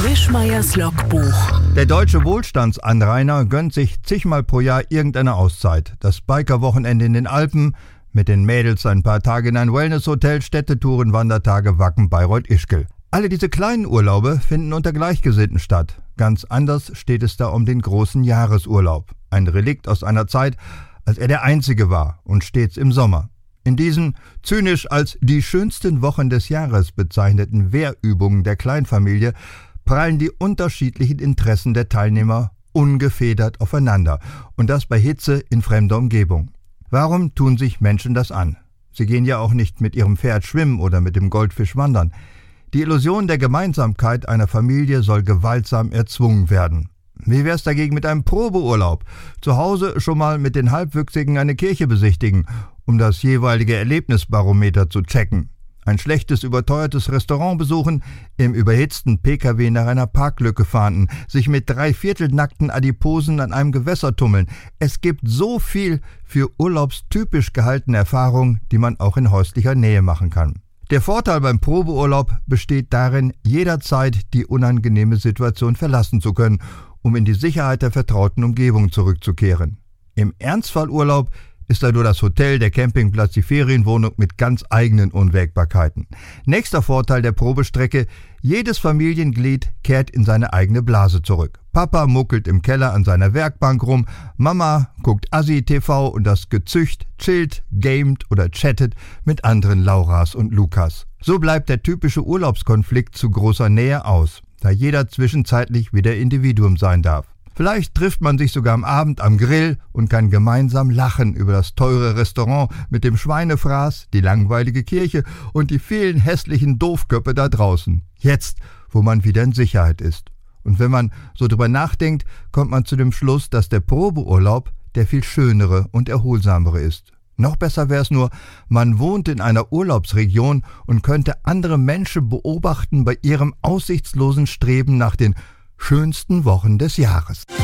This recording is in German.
Wischmeiers Logbuch. Der deutsche Wohlstandsanrainer gönnt sich zigmal pro Jahr irgendeine Auszeit. Das Bikerwochenende in den Alpen, mit den Mädels ein paar Tage in ein Wellnesshotel, Städtetouren, Wandertage, Wacken, Bayreuth, Ischgl. Alle diese kleinen Urlaube finden unter Gleichgesinnten statt. Ganz anders steht es da um den großen Jahresurlaub. Ein Relikt aus einer Zeit, als er der Einzige war und stets im Sommer. In diesen zynisch als die schönsten Wochen des Jahres bezeichneten Wehrübungen der Kleinfamilie prallen die unterschiedlichen Interessen der Teilnehmer ungefedert aufeinander, und das bei Hitze in fremder Umgebung. Warum tun sich Menschen das an? Sie gehen ja auch nicht mit ihrem Pferd schwimmen oder mit dem Goldfisch wandern. Die Illusion der Gemeinsamkeit einer Familie soll gewaltsam erzwungen werden. Wie wär's dagegen mit einem Probeurlaub? Zu Hause schon mal mit den Halbwüchsigen eine Kirche besichtigen, um das jeweilige Erlebnisbarometer zu checken. Ein schlechtes, überteuertes Restaurant besuchen, im überhitzten Pkw nach einer Parklücke fahnden, sich mit 3/4 nackten Adiposen an einem Gewässer tummeln. Es gibt so viel für urlaubstypisch gehaltene Erfahrungen, die man auch in häuslicher Nähe machen kann. Der Vorteil beim Probeurlaub besteht darin, jederzeit die unangenehme Situation verlassen zu können, um in die Sicherheit der vertrauten Umgebung zurückzukehren. Im Ernstfallurlaub ist da nur das Hotel, der Campingplatz, die Ferienwohnung mit ganz eigenen Unwägbarkeiten. Nächster Vorteil der Probestrecke: jedes Familienglied kehrt in seine eigene Blase zurück. Papa muckelt im Keller an seiner Werkbank rum, Mama guckt Assi-TV und das Gezücht chillt, gamet oder chattet mit anderen Lauras und Lukas. So bleibt der typische Urlaubskonflikt zu großer Nähe aus, da jeder zwischenzeitlich wieder Individuum sein darf. Vielleicht trifft man sich sogar am Abend am Grill und kann gemeinsam lachen über das teure Restaurant mit dem Schweinefraß, die langweilige Kirche und die vielen hässlichen Doofköppe da draußen. Jetzt, wo man wieder in Sicherheit ist. Und wenn man so drüber nachdenkt, kommt man zu dem Schluss, dass der Probeurlaub der viel schönere und erholsamere ist. Noch besser wäre es nur, man wohnt in einer Urlaubsregion und könnte andere Menschen beobachten bei ihrem aussichtslosen Streben nach den schönsten Wochen des Jahres.